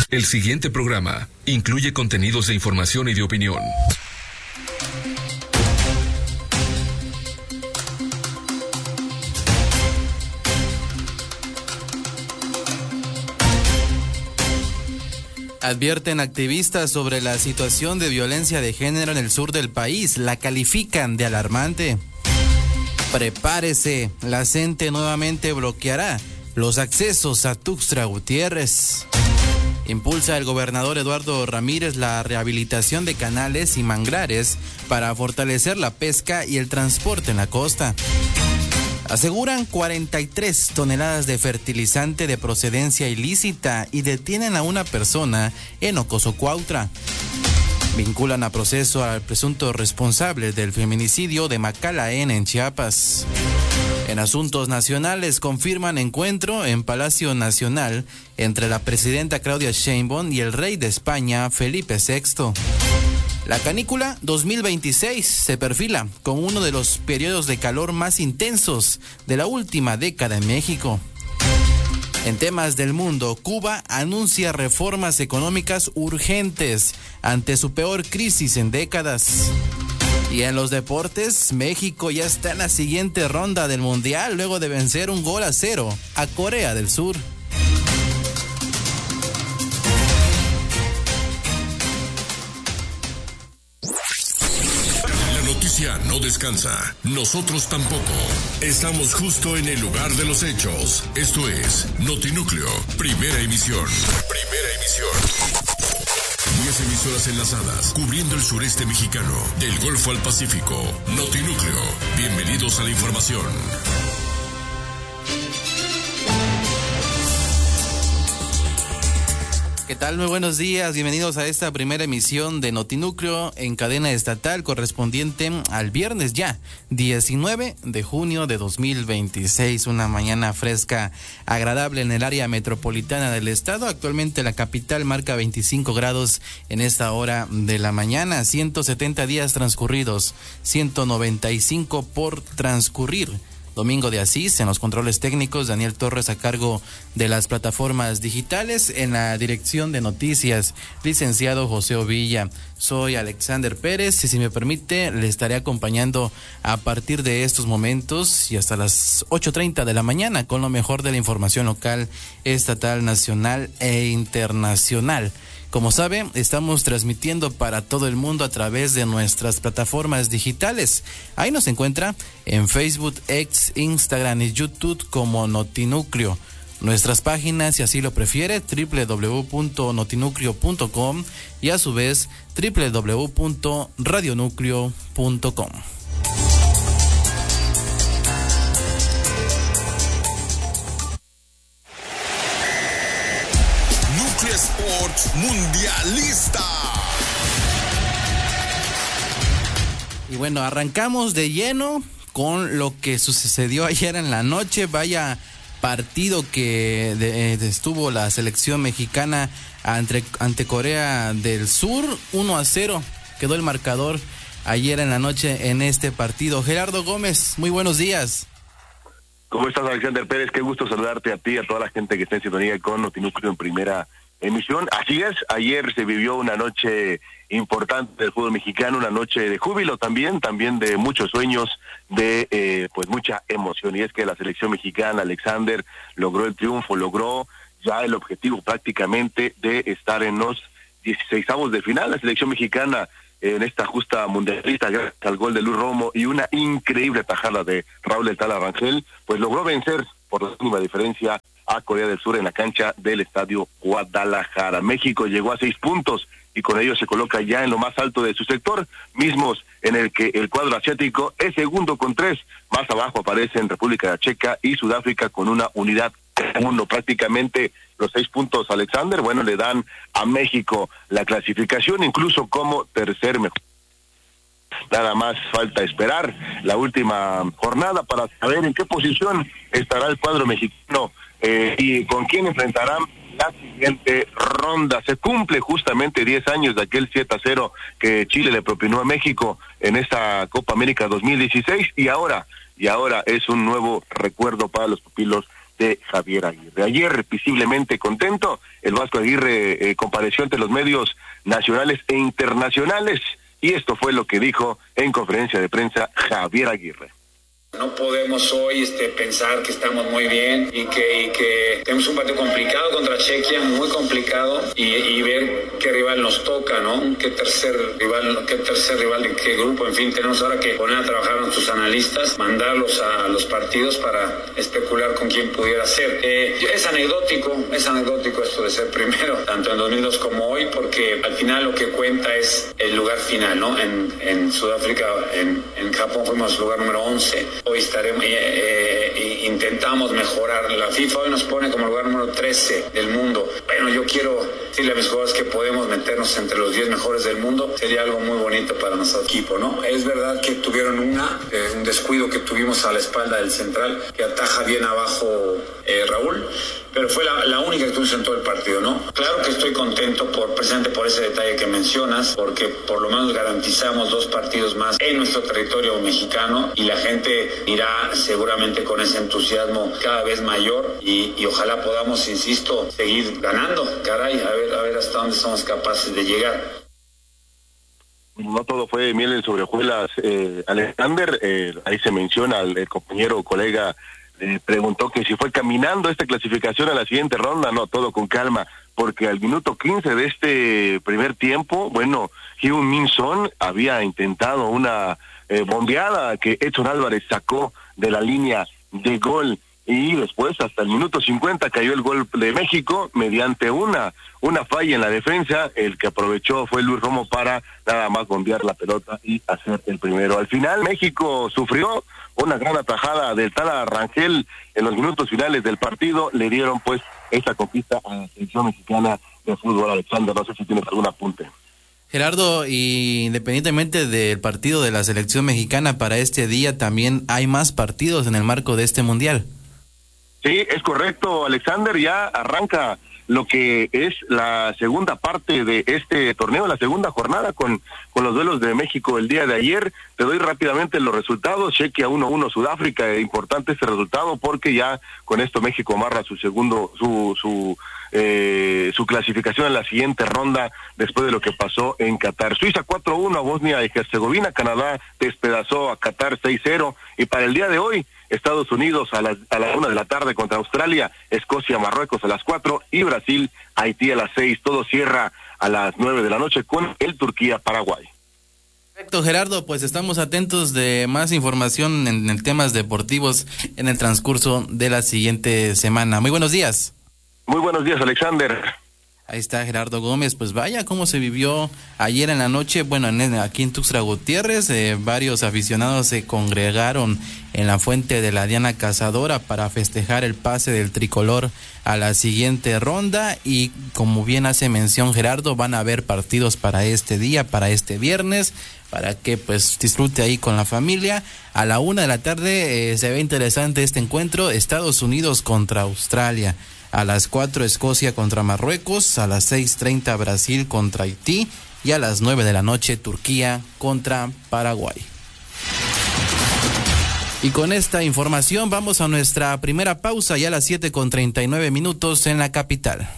El siguiente programa incluye contenidos de información y de opinión. Advierten activistas sobre la situación de violencia de género en el sur del país. La califican de alarmante. Prepárese, la CENTE nuevamente bloqueará los accesos a Tuxtla Gutiérrez. Impulsa el gobernador Eduardo Ramírez la rehabilitación de canales y manglares para fortalecer la pesca y el transporte en la costa. Aseguran 43 toneladas de fertilizante de procedencia ilícita y detienen a una persona en Ocoso Cuautla. Vinculan a proceso al presunto responsable del feminicidio de Macalaén en Chiapas. En asuntos nacionales, confirman encuentro en Palacio Nacional entre la presidenta Claudia Sheinbaum y el rey de España, Felipe VI. La canícula 2026 se perfila como uno de los periodos de calor más intensos de la última década en México. En temas del mundo, Cuba anuncia reformas económicas urgentes ante su peor crisis en décadas. Y en los deportes, México ya está en la siguiente ronda del Mundial luego de vencer 1-0 a Corea del Sur. No descansa, nosotros tampoco. Estamos justo en el lugar de los hechos. Esto es Notinúcleo, primera emisión. 10 emisoras enlazadas, cubriendo el sureste mexicano, del Golfo al Pacífico. Notinúcleo, bienvenidos a la información. ¿Qué tal? Muy buenos días, bienvenidos a esta primera emisión de Notinúcleo en cadena estatal correspondiente al viernes ya, 19 de junio de 2026, una mañana fresca, agradable en el área metropolitana del estado. Actualmente la capital marca 25 grados en esta hora de la mañana, 170 días transcurridos, 195 por transcurrir. Domingo de Asís, en los controles técnicos, Daniel Torres a cargo de las plataformas digitales, en la dirección de noticias, licenciado José Ovilla. Soy Alexander Pérez y si me permite, le estaré acompañando a partir de estos momentos y hasta las 8:30 de la mañana con lo mejor de la información local, estatal, nacional e internacional. Como sabe, estamos transmitiendo para todo el mundo a través de nuestras plataformas digitales. Ahí nos encuentra en Facebook, X, Instagram y YouTube como Notinúcleo. Nuestras páginas, si así lo prefiere, www.notinucleo.com y a su vez www.radionucleo.com. Sports Mundialista. Y bueno, arrancamos de lleno con lo que sucedió ayer en la noche. Vaya partido que estuvo la selección mexicana ante Corea del Sur. 1-0 quedó el marcador ayer en la noche en este partido. Gerardo Gómez, muy buenos días. ¿Cómo estás, Alexander Pérez? Qué gusto saludarte a ti y a toda la gente que está en sintonía con Notinúcleo en primera emisión. Así es, ayer se vivió una noche importante del fútbol mexicano, una noche de júbilo también de muchos sueños, de pues mucha emoción, y es que la selección mexicana, Alexander, logró el triunfo, logró ya el objetivo prácticamente de estar en los 16avos de final. La selección mexicana en esta justa mundialista, gracias al gol de Luis Romo y una increíble tajada de Raúl El Tala Rangel, pues logró vencer por la mínima diferencia a Corea del Sur en la cancha del Estadio Guadalajara. México llegó a 6 puntos y con ello se coloca ya en lo más alto de su sector, mismos en el que el cuadro asiático es segundo con 3. Más abajo aparecen República Checa y Sudáfrica con una unidad uno. Prácticamente los 6 puntos, Alexander, bueno, le dan a México la clasificación incluso como tercer mejor. Nada más falta esperar la última jornada para saber en qué posición estará el cuadro mexicano y con quién enfrentarán la siguiente ronda. Se cumple justamente 10 años de aquel 7-0 que Chile le propinó a México en esta Copa América 2016 y ahora es un nuevo recuerdo para los pupilos de Javier Aguirre. Ayer, visiblemente contento, el Vasco Aguirre compareció ante los medios nacionales e internacionales, y esto fue lo que dijo en conferencia de prensa Javier Aguirre. No podemos hoy pensar que estamos muy bien y que tenemos un partido complicado contra Chequia, muy complicado, y ver qué rival nos toca, ¿no? Qué tercer rival de qué grupo. En fin, tenemos ahora que poner a trabajar a nuestros analistas, mandarlos a los partidos para especular con quién pudiera ser. Es anecdótico esto de ser primero, tanto en 2002 como hoy, porque al final lo que cuenta es el lugar final, ¿no? En Sudáfrica, en Japón fuimos lugar número 11. Hoy intentamos mejorar. La FIFA hoy nos pone como lugar número 13 del mundo. Bueno, yo quiero decirle a mis jugadores que podemos meternos entre los 10 mejores del mundo. Sería algo muy bonito para nuestro equipo, ¿no? Es verdad que tuvieron un descuido que tuvimos a la espalda del central, que ataja bien abajo Raúl, pero fue la única que tuvimos en todo el partido, ¿no? Claro que estoy contento precisamente por ese detalle que mencionas, porque por lo menos garantizamos 2 partidos más en nuestro territorio mexicano, y la gente irá seguramente con ese entusiasmo cada vez mayor, y ojalá podamos, insisto, seguir ganando, caray, a ver hasta dónde somos capaces de llegar. No todo fue miel sobre hojuelas, Alexander. Ahí se menciona, el compañero colega preguntó que si fue caminando esta clasificación a la siguiente ronda. No, todo con calma, porque al minuto 15 de este primer tiempo, bueno, Heung-min Son había intentado una bombeada que Edson Álvarez sacó de la línea de gol, y después hasta el minuto 50 cayó el gol de México mediante una falla en la defensa. El que aprovechó fue Luis Romo para nada más bombear la pelota y hacer el primero. Al final México sufrió una gran atajada del Tala Rangel en los minutos finales del partido. Le dieron pues esta conquista a la selección mexicana de fútbol. Alexander, no sé si tienes algún apunte. Gerardo, y independientemente del partido de la selección mexicana, para este día también hay más partidos en el marco de este mundial. Sí, es correcto, Alexander. Ya arranca lo que es la segunda parte de este torneo, la segunda jornada con los duelos de México el día de ayer. Te doy rápidamente los resultados. Chequia 1-1 Sudáfrica. Importante este resultado porque ya con esto México amarra su clasificación en la siguiente ronda después de lo que pasó en Qatar. Suiza 4-1 a Bosnia y Herzegovina. Canadá despedazó a Qatar 6-0. Y para el día de hoy, Estados Unidos a la 1 de la tarde contra Australia, Escocia, Marruecos a las 4 y Brasil, Haití a las 6. Todo cierra a las 9 de la noche con el Turquía-Paraguay. Perfecto, Gerardo, pues estamos atentos de más información en temas deportivos en el transcurso de la siguiente semana. Muy buenos días. Muy buenos días, Alexander. Ahí está Gerardo Gómez. Pues vaya cómo se vivió ayer en la noche. Bueno, aquí en Tuxtla Gutiérrez, varios aficionados se congregaron en la fuente de la Diana Cazadora para festejar el pase del tricolor a la siguiente ronda. Y como bien hace mención Gerardo, van a haber partidos para este día, para este viernes, para que pues disfrute ahí con la familia. A la 1 de la tarde se ve interesante este encuentro, Estados Unidos contra Australia. A las 4 Escocia contra Marruecos, a las 6:30 Brasil contra Haití y a las 9 de la noche Turquía contra Paraguay. Y con esta información vamos a nuestra primera pausa, ya a las 7:39 en la capital.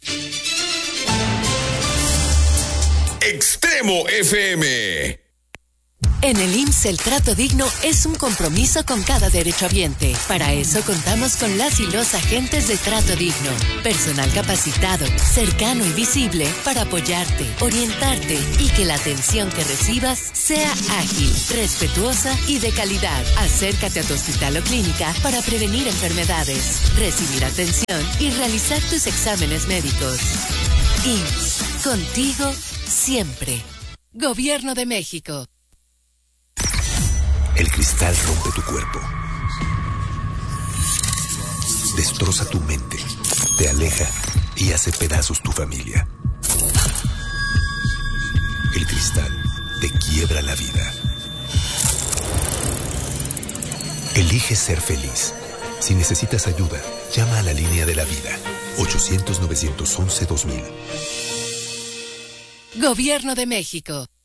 Extremo FM. En el IMSS el trato digno es un compromiso con cada derechohabiente. Para eso contamos con las y los agentes de trato digno. Personal capacitado, cercano y visible para apoyarte, orientarte y que la atención que recibas sea ágil, respetuosa y de calidad. Acércate a tu hospital o clínica para prevenir enfermedades, recibir atención y realizar tus exámenes médicos. IMSS, contigo siempre. Gobierno de México. El cristal rompe tu cuerpo, destroza tu mente, te aleja y hace pedazos tu familia. El cristal te quiebra la vida. Elige ser feliz. Si necesitas ayuda, llama a la línea de la vida, 800-911-2000. Gobierno de México.